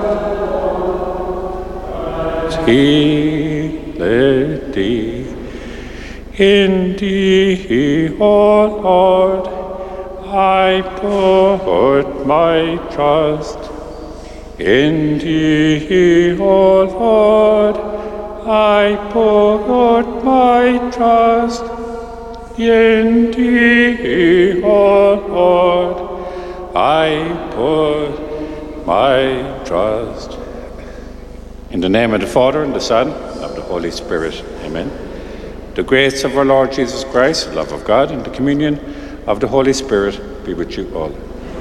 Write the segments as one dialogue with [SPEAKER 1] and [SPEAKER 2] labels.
[SPEAKER 1] healed thee. In thee, O Lord, I put my trust. In thee, O Lord, I put my trust. In thee, O Lord, I put my trust. In the name of the Father, and the Son, and of the Holy Spirit. Amen. The grace of our Lord Jesus Christ, the love of God, and the communion of the Holy Spirit be with you all.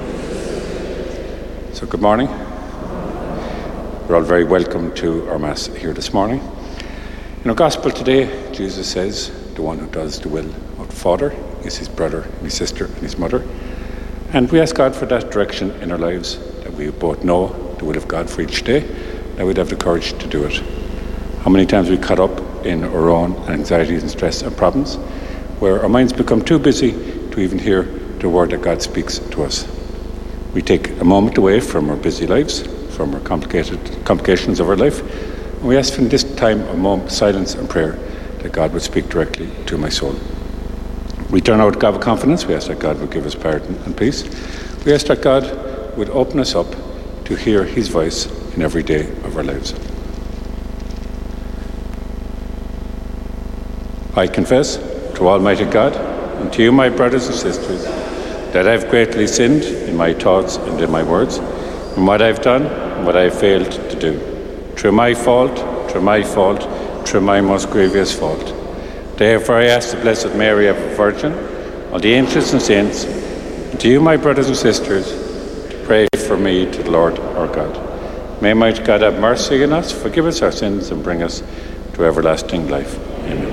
[SPEAKER 1] So good morning. We're all very welcome to our Mass here this morning. In our Gospel today, Jesus says, the one who does the will of the Father is his brother and his sister and his mother. And we ask God for that direction in our lives, that we both know the will of God for each day, that we'd have the courage to do it. How many times we caught up in our own anxieties and stress and problems, where our minds become too busy to even hear the word that God speaks to us. We take a moment away from our busy lives, from our complications of our life, and we ask for this time a moment of silence and prayer that God would speak directly to my soul. We turn out to God with confidence. We ask that God would give us pardon and peace. We ask that God would open us up to hear his voice in every day of our lives. I confess to Almighty God and to you, my brothers and sisters, that I have greatly sinned in my thoughts and in my words, in what I have done and what I have failed to do. Through my most grievous fault. Therefore I ask the Blessed Mary, ever Virgin, all the angels and saints, and to you, my brothers and sisters, to pray for me to the Lord our God. May Almighty God have mercy on us, forgive us our sins, and bring us to everlasting life. Amen.